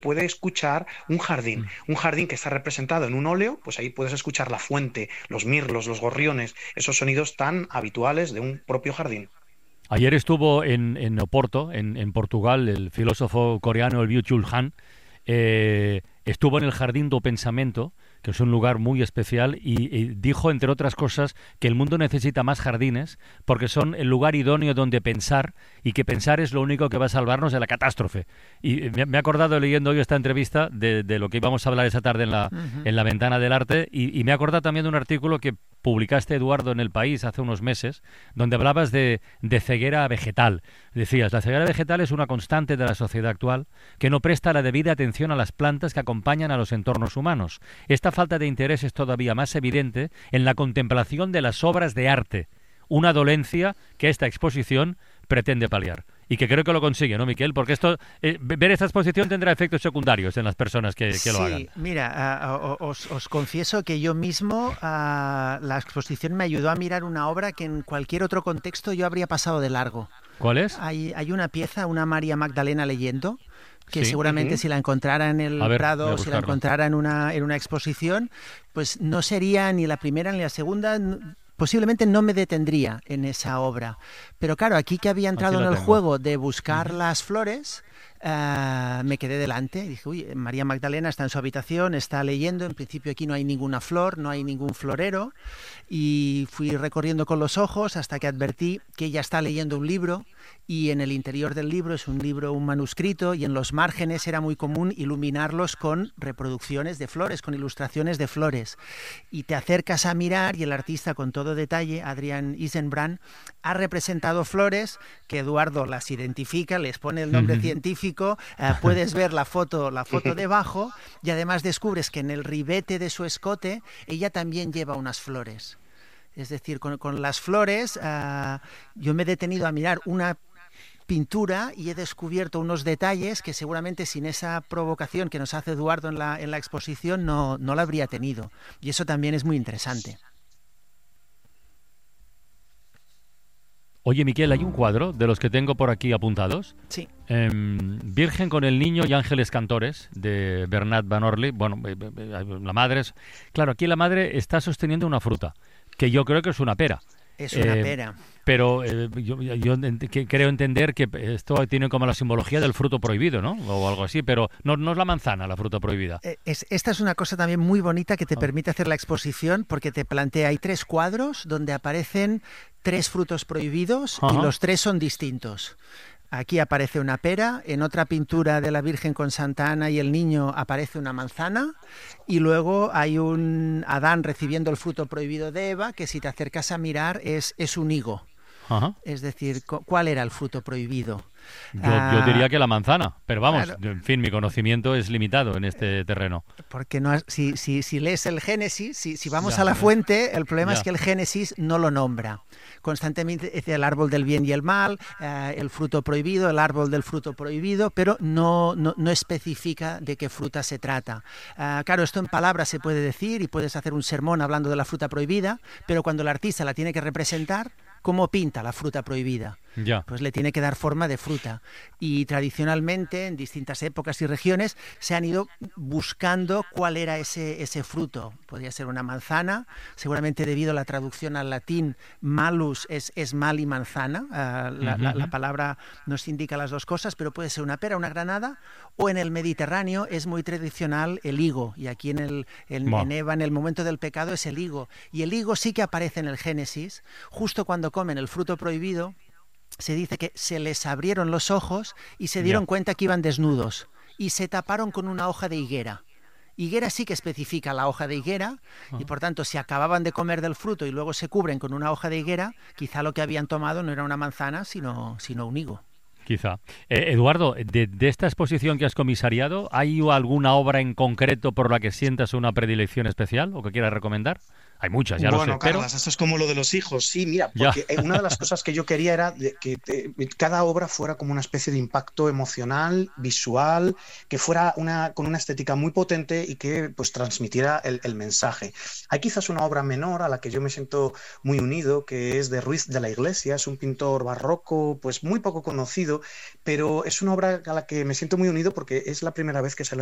puede escuchar un jardín que está representado en un óleo, pues ahí puedes escuchar la fuente, los mirlos, los gorriones, esos sonidos tan habituales de un propio jardín. Ayer estuvo en Oporto, en Portugal, el filósofo coreano, el Byung-Chul Han. Estuvo en el Jardín do Pensamento, que es un lugar muy especial, y dijo, entre otras cosas, que el mundo necesita más jardines porque son el lugar idóneo donde pensar, y que pensar es lo único que va a salvarnos de la catástrofe. Y me he acordado, leyendo hoy esta entrevista, de lo que íbamos a hablar esta tarde en la Ventana del Arte, y me he acordado también de un artículo que publicaste, Eduardo, en El País hace unos meses, donde hablabas de ceguera vegetal. Decías, la ceguera vegetal es una constante de la sociedad actual que no presta la debida atención a las plantas que acompañan a los entornos humanos. Esta falta de interés es todavía más evidente en la contemplación de las obras de arte, una dolencia que esta exposición pretende paliar. Y que creo que lo consigue, ¿no, Miquel? Porque ver esta exposición tendrá efectos secundarios en las personas que lo hagan. Sí, mira, os confieso que yo mismo, la exposición me ayudó a mirar una obra que en cualquier otro contexto yo habría pasado de largo. ¿Cuál es? Hay una pieza, una María Magdalena leyendo, que Sí. seguramente si la encontrara en el A ver, voy Prado a o si la buscarlo. encontrara en una exposición, pues no sería ni la primera ni la segunda. Posiblemente no me detendría en esa obra. Pero claro, aquí que había entrado Aquí en la el tengo. juego de buscar las flores, me quedé delante. Dije, uy, María Magdalena está en su habitación, está leyendo. En principio aquí no hay ninguna flor, no hay ningún florero. Y fui recorriendo con los ojos hasta que advertí que ella está leyendo un libro, y en el interior del libro es un libro, un manuscrito, y en los márgenes era muy común iluminarlos con reproducciones de flores, con ilustraciones de flores. Y te acercas a mirar y el artista, con todo detalle, Adrián Isenbrand, ha representado flores que Eduardo las identifica, les pone el nombre científico, puedes ver la foto debajo, y además descubres que en el ribete de su escote ella también lleva unas flores. Es decir, con las flores, yo me he detenido a mirar una pintura y he descubierto unos detalles que seguramente sin esa provocación que nos hace Eduardo en la exposición no la habría tenido. Y eso también es muy interesante. Oye, Miquel, hay un cuadro de los que tengo por aquí apuntados. Sí. Virgen con el Niño y Ángeles Cantores, de Bernat Van Orly. Bueno, la madre es... Claro, aquí la madre está sosteniendo una fruta, que yo creo que es una pera. Es una pera. Pero creo entender que esto tiene como la simbología del fruto prohibido, ¿no? O algo así, pero no es la manzana la fruta prohibida. Esta es una cosa también muy bonita que te permite hacer la exposición, porque te plantea, hay 3 cuadros donde aparecen 3 frutos prohibidos. Ajá. Y los 3 son distintos. Aquí aparece una pera, en otra pintura de la Virgen con Santa Ana y el Niño aparece una manzana, y luego hay un Adán recibiendo el fruto prohibido de Eva, que si te acercas a mirar es un higo. Ajá. Es decir, ¿cuál era el fruto prohibido? Yo diría que la manzana, pero vamos, Claro. en fin, mi conocimiento es limitado en este terreno. Porque si lees el Génesis, si vamos Ya, a la ya. fuente, el problema Ya. es que el Génesis no lo nombra. Constantemente dice el árbol del bien y el mal, el fruto prohibido, el árbol del fruto prohibido, pero no especifica de qué fruta se trata. Claro, esto en palabras se puede decir y puedes hacer un sermón hablando de la fruta prohibida, pero cuando el artista la tiene que representar, ¿cómo pinta la fruta prohibida? Ya. Pues le tiene que dar forma de fruta. Y tradicionalmente, en distintas épocas y regiones, se han ido buscando cuál era ese fruto. Podría ser una manzana, seguramente debido a la traducción al latín, malus es mal y manzana. La palabra nos indica las dos cosas, pero puede ser una pera, una granada, o en el Mediterráneo es muy tradicional el higo. Y aquí en Eva, en el momento del pecado, es el higo. Y el higo sí que aparece en el Génesis, justo cuando comen el fruto prohibido. Se dice que se les abrieron los ojos y se dieron cuenta que iban desnudos y se taparon con una hoja de higuera. Higuera sí que especifica la hoja de higuera, y por tanto si acababan de comer del fruto y luego se cubren con una hoja de higuera, quizá lo que habían tomado no era una manzana sino un higo. Quizá. Eduardo, de esta exposición que has comisariado, ¿hay alguna obra en concreto por la que sientas una predilección especial o que quieras recomendar? Hay muchas, ya lo sé. Bueno, Carlas, esto es como lo de los hijos. Sí, mira, Ya. porque una de las cosas que yo quería era que cada obra fuera como una especie de impacto emocional, visual, que fuera con una estética muy potente y que pues transmitiera el mensaje. Hay quizás una obra menor a la que yo me siento muy unido, que es de Ruiz de la Iglesia. Es un pintor barroco, pues muy poco conocido, pero es una obra a la que me siento muy unido porque es la primera vez que se le